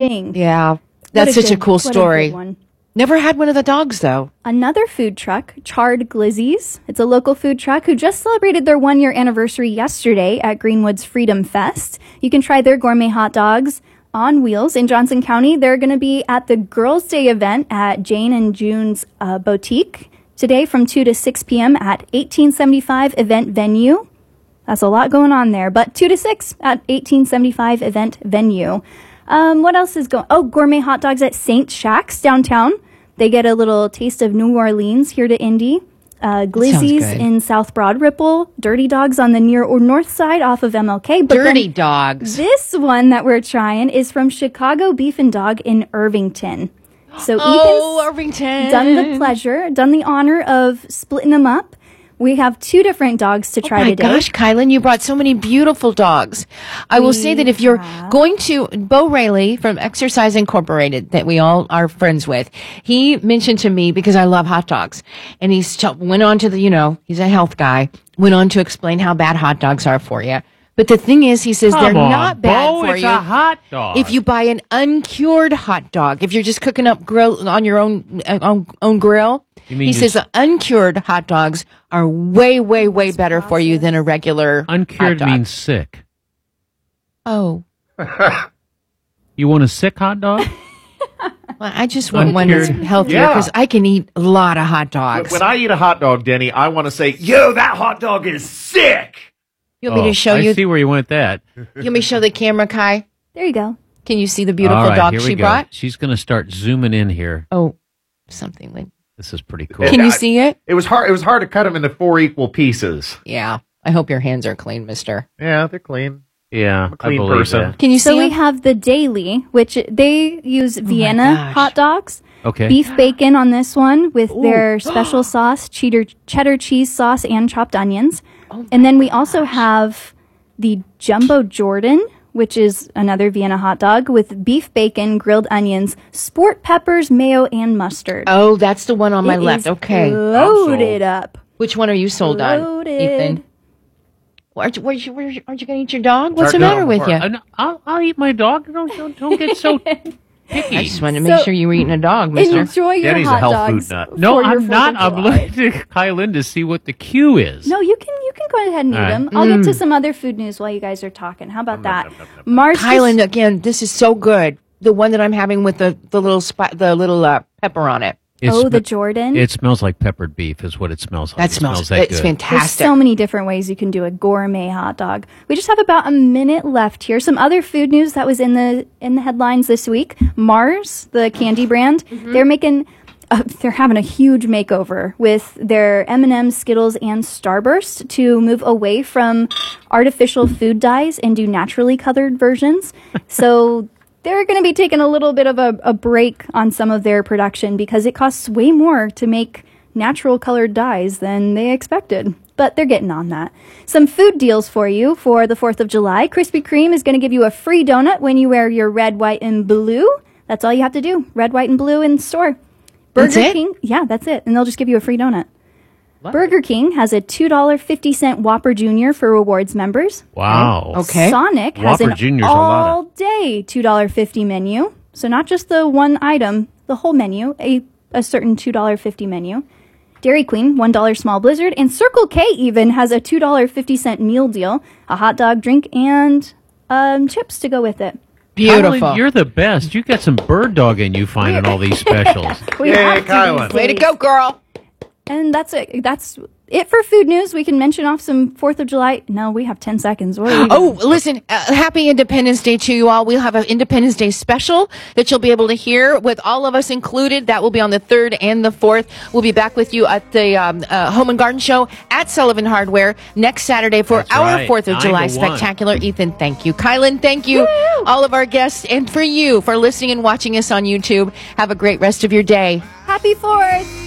thing. Yeah. That's such a cool story. What a good one. Never had one of the dogs, though. Another food truck, Charred Glizzy's. It's a local food truck who just celebrated their 1-year anniversary yesterday at Greenwood's Freedom Fest. You can try their gourmet hot dogs on wheels in Johnson County. They're going to be at the Girls' Day event at Jane and June's Boutique today from 2 to 6 p.m. at 1875 Event Venue. That's a lot going on there, but 2 to 6 at 1875 Event Venue. What else is going? Oh, gourmet hot dogs at Saint Shack's downtown. They get a little taste of New Orleans here to Indy. Glizzy's in South Broad Ripple. Dirty Dogs on the near or north side off of MLK. But Dirty Dogs. This one that we're trying is from Chicago Beef and Dog in Irvington. So Irvington. done the honor of splitting them up. We have 2 different dogs to try today. Oh my gosh, Kylan, you brought so many beautiful dogs. I will say that if you're going to, Bo Rayleigh from Exercise Incorporated, that we all are friends with, he mentioned to me, because I love hot dogs, and he went on to he's a health guy, went on to explain how bad hot dogs are for you. But the thing is, he says they're not bad for you. It's a hot dog. If you buy an uncured hot dog, if you're just cooking up grill on your own grill, he says uncured hot dogs are way, way, way better for you than a regular uncured hot dog. Means sick. Oh. You want a sick hot dog? Well, I just want one that's healthier because I can eat a lot of hot dogs. When I eat a hot dog, Denny, I want to say, yo, that hot dog is sick. You want me to show you? I see where you went that. You want me to show the camera, Kai? There you go. Can you see the beautiful dog she brought? She's going to start zooming in here. Oh, something like this is pretty cool. Can you see it? It was hard to cut them into 4 equal pieces. Yeah. I hope your hands are clean, mister. Yeah, they're clean. Yeah, I'm a clean person. That. Can you see So we have the Daily, which they use Vienna hot dogs. Okay. Beef bacon on this one with their special sauce, cheddar cheese sauce, and chopped onions. And then we also have the Jumbo Jordan, which is another Vienna hot dog with beef bacon, grilled onions, sport peppers, mayo, and mustard. Oh, that's the one on my left. Okay. Loaded up. Which one are you sold on, Ethan? Aren't you going to eat your dog? What's the matter with you? I'll eat my dog. Don't get so picky. I just wanted to make sure you were eating a dog, mister. Enjoy your Denny's hot a health dogs. food nut. No, I'm not. I'm looking at Kylan to see what the cue is. No, you can go ahead and eat them. I'll get to some other food news while you guys are talking. How about that? Mars Kylan, again, this is so good. The one that I'm having with the little pepper on it. the Jordan. It smells like peppered beef is what it smells like. That smells that it's good. fantastic. There's so many different ways you can do a gourmet hot dog. We just have about a minute left here. Some other food news that was in the headlines this week. Mars, the candy brand, they're having a huge makeover with their M&M's, Skittles, and Starburst to move away from artificial food dyes and do naturally colored versions. So they're going to be taking a little bit of a break on some of their production because it costs way more to make natural colored dyes than they expected. But they're getting on that. Some food deals for you for the 4th of July. Krispy Kreme is going to give you a free donut when you wear your red, white, and blue. That's all you have to do. Red, white, and blue in the store. Burger King. Yeah, that's it. And they'll just give you a free donut. Burger King has a $2.50 Whopper Jr. for rewards members. Wow. Okay. Sonic has Whopper an Jr.'s all-day $2.50 menu. So not just the one item, the whole menu, a certain $2.50 menu. Dairy Queen, $1 small blizzard. And Circle K even has a $2.50 meal deal, a hot dog, drink, and chips to go with it. Beautiful. Kylan, you're the best. You got some bird dog in you finding all these specials. We Yay, have to Kylan. these Way to days. go, girl. And that's it. That's it for food news. We can mention off some 4th of July. No, we have 10 seconds. Oh, listen, happy Independence Day to you all. We'll have an Independence Day special that you'll be able to hear with all of us included. That will be on the 3rd and the 4th. We'll be back with you at the Home and Garden Show at Sullivan Hardware next Saturday for That's our right, 4th of 9 July to 1. spectacular. Ethan, thank you. Kylan, thank you. Woo! All of our guests and for you for listening and watching us on YouTube. Have a great rest of your day. Happy 4th.